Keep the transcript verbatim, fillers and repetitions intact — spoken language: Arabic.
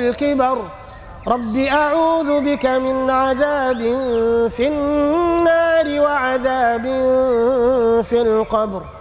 الكبر رب أعوذ بك من عذاب في النار وعذاب في القبر